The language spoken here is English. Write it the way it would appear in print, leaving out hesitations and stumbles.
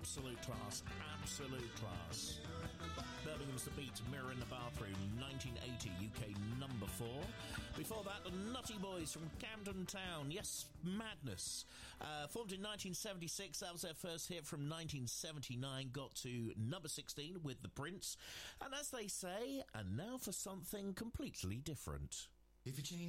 Absolute class, absolute class. Birmingham's The Beat, Mirror in the Bathroom, 1980, UK number 4. Before that, the Nutty Boys from Camden Town, yes, Madness. Formed in 1976, that was their first hit from 1979, got to number 16 with The Prince. And as they say, and now for something completely different. If you change